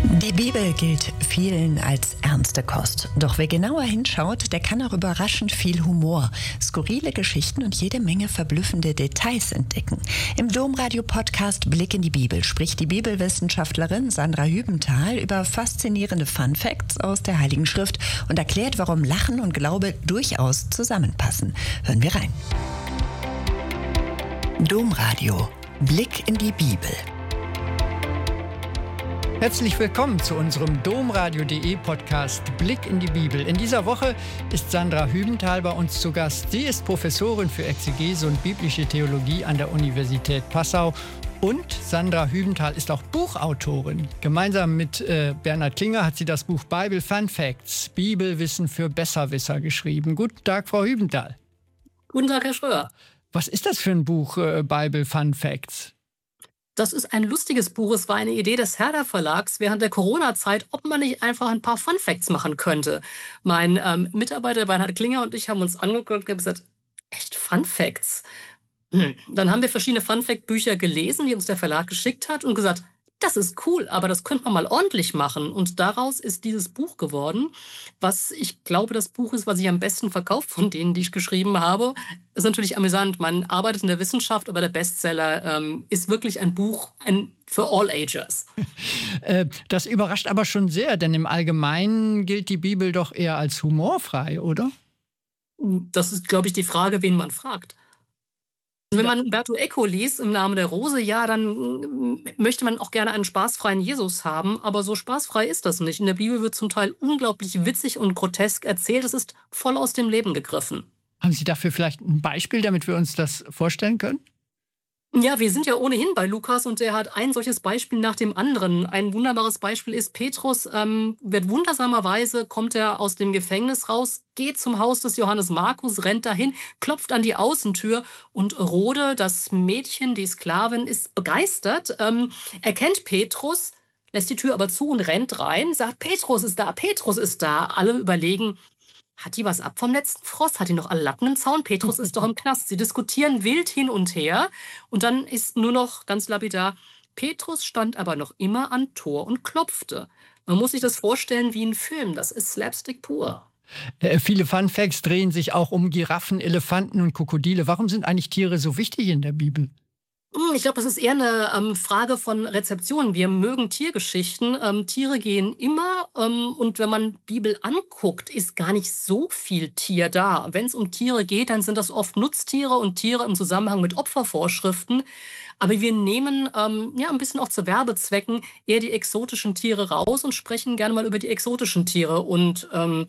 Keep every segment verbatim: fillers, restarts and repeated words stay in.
Die Bibel gilt vielen als ernste Kost. Doch wer genauer hinschaut, der kann auch überraschend viel Humor, skurrile Geschichten und jede Menge verblüffende Details entdecken. Im Domradio-Podcast Blick in die Bibel spricht die Bibelwissenschaftlerin Sandra Hübenthal über faszinierende Fun-Facts aus der Heiligen Schrift und erklärt, warum Lachen und Glaube durchaus zusammenpassen. Hören wir rein. Domradio. Blick in die Bibel. Herzlich willkommen zu unserem domradio.de Podcast Blick in die Bibel. In dieser Woche ist Sandra Hübenthal bei uns zu Gast. Sie ist Professorin für Exegese und biblische Theologie an der Universität Passau. Und Sandra Hübenthal ist auch Buchautorin. Gemeinsam mit äh, Bernhard Klinger hat sie das Buch Bible Fun Facts, Bibelwissen für Besserwisser geschrieben. Guten Tag, Frau Hübenthal. Guten Tag, Herr Schröer. Was ist das für ein Buch, äh, Bible Fun Facts? Das ist ein lustiges Buch. Es war eine Idee des Herder Verlags während der Corona-Zeit, ob man nicht einfach ein paar Fun Facts machen könnte. Mein ähm, Mitarbeiter Bernhard Klinger und ich haben uns angeguckt und haben gesagt, echt Fun Facts? Hm. Dann haben wir verschiedene Fun Fact-Bücher gelesen, die uns der Verlag geschickt hat und gesagt, das ist cool, aber das könnte man mal ordentlich machen. Und daraus ist dieses Buch geworden, was ich glaube, das Buch ist, was ich am besten verkauft von denen, die ich geschrieben habe. Ist natürlich amüsant. Man arbeitet in der Wissenschaft, aber der Bestseller ähm, ist wirklich ein Buch ein, für all ages. Das überrascht aber schon sehr, denn im Allgemeinen gilt die Bibel doch eher als humorfrei, oder? Das ist, glaube ich, die Frage, wen man fragt. Wenn man Umberto Eco liest, im Namen der Rose, ja, dann möchte man auch gerne einen spaßfreien Jesus haben, aber so spaßfrei ist das nicht. In der Bibel wird zum Teil unglaublich witzig und grotesk erzählt. Es ist voll aus dem Leben gegriffen. Haben Sie dafür vielleicht ein Beispiel, damit wir uns das vorstellen können? Ja, wir sind ja ohnehin bei Lukas und der hat ein solches Beispiel nach dem anderen. Ein wunderbares Beispiel ist, Petrus ähm, wird wundersamerweise, kommt er aus dem Gefängnis raus, geht zum Haus des Johannes Markus, rennt dahin, klopft an die Außentür und Rode, das Mädchen, die Sklavin, ist begeistert, ähm, erkennt Petrus, lässt die Tür aber zu und rennt rein, sagt, Petrus ist da, Petrus ist da. Alle überlegen, hat die was ab vom letzten Frost? Hat die noch alle Latten im Zaun? Petrus ist doch im Knast. Sie diskutieren wild hin und her. Und dann ist nur noch ganz lapidar, Petrus stand aber noch immer an Tor und klopfte. Man muss sich das vorstellen wie ein Film. Das ist Slapstick pur. Äh, viele Fun Facts drehen sich auch um Giraffen, Elefanten und Krokodile. Warum sind eigentlich Tiere so wichtig in der Bibel? Ich glaube, das ist eher eine ähm, Frage von Rezeption. Wir mögen Tiergeschichten. Ähm, Tiere gehen immer. Ähm, und wenn man Bibel anguckt, ist gar nicht so viel Tier da. Wenn es um Tiere geht, dann sind das oft Nutztiere und Tiere im Zusammenhang mit Opfervorschriften. Aber wir nehmen ähm, ja ein bisschen auch zu Werbezwecken eher die exotischen Tiere raus und sprechen gerne mal über die exotischen Tiere. Und ähm,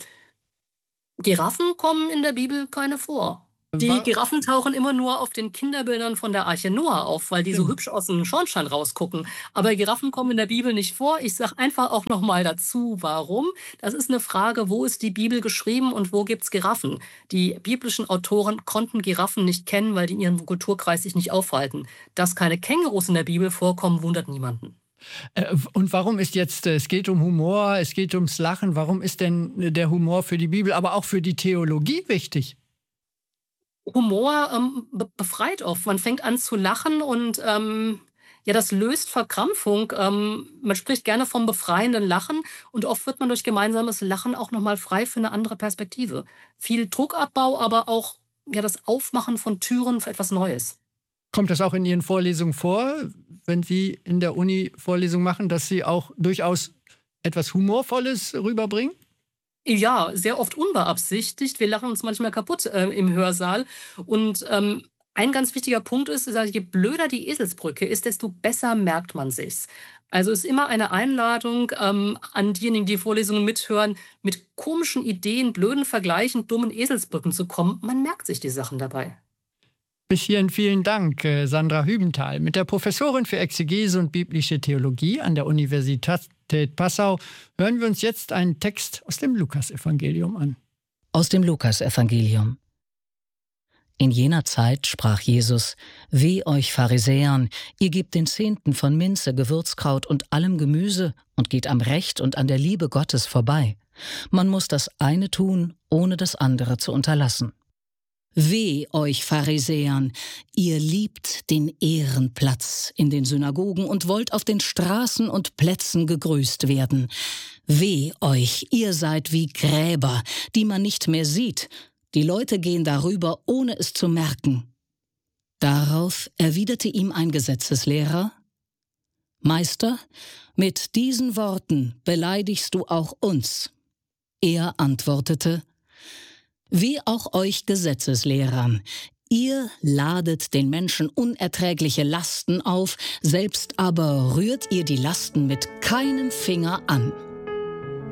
Giraffen kommen in der Bibel keine vor. Die Giraffen tauchen immer nur auf den Kinderbildern von der Arche Noah auf, weil die so hübsch aus dem Schornstein rausgucken. Aber Giraffen kommen in der Bibel nicht vor. Ich sage einfach auch noch mal dazu, warum. Das ist eine Frage, wo ist die Bibel geschrieben und wo gibt's Giraffen? Die biblischen Autoren konnten Giraffen nicht kennen, weil die in ihrem Kulturkreis sich nicht aufhalten. Dass keine Kängurus in der Bibel vorkommen, wundert niemanden. Und warum ist jetzt, es geht um Humor, es geht ums Lachen, warum ist denn der Humor für die Bibel, aber auch für die Theologie wichtig? Humor ähm, be- befreit oft. Man fängt an zu lachen und ähm, ja, das löst Verkrampfung. Ähm, man spricht gerne vom befreienden Lachen und oft wird man durch gemeinsames Lachen auch nochmal frei für eine andere Perspektive. Viel Druckabbau, aber auch ja, das Aufmachen von Türen für etwas Neues. Kommt das auch in Ihren Vorlesungen vor, wenn Sie in der Uni Vorlesungen machen, dass Sie auch durchaus etwas Humorvolles rüberbringen? Ja, sehr oft unbeabsichtigt. Wir lachen uns manchmal kaputt äh, im Hörsaal. Und ähm, ein ganz wichtiger Punkt ist, ich sage, je blöder die Eselsbrücke ist, desto besser merkt man sich's. Also ist immer eine Einladung ähm, an diejenigen, die Vorlesungen mithören, mit komischen Ideen, blöden Vergleichen, dummen Eselsbrücken zu kommen. Man merkt sich die Sachen dabei. Bis hierhin vielen Dank, äh, Sandra Hübenthal. Mit der Professorin für Exegese und biblische Theologie an der Universität Passau hören wir uns jetzt einen Text aus dem Lukasevangelium an. Aus dem Lukasevangelium. In jener Zeit sprach Jesus: Weh euch Pharisäern, ihr gebt den Zehnten von Minze, Gewürzkraut und allem Gemüse und geht am Recht und an der Liebe Gottes vorbei. Man muss das eine tun, ohne das andere zu unterlassen. Weh euch Pharisäern, ihr liebt den Ehrenplatz in den Synagogen und wollt auf den Straßen und Plätzen gegrüßt werden. Weh euch, ihr seid wie Gräber, die man nicht mehr sieht. Die Leute gehen darüber, ohne es zu merken. Darauf erwiderte ihm ein Gesetzeslehrer: Meister, mit diesen Worten beleidigst du auch uns. Er antwortete: Wie auch euch Gesetzeslehrern, ihr ladet den Menschen unerträgliche Lasten auf, selbst aber rührt ihr die Lasten mit keinem Finger an.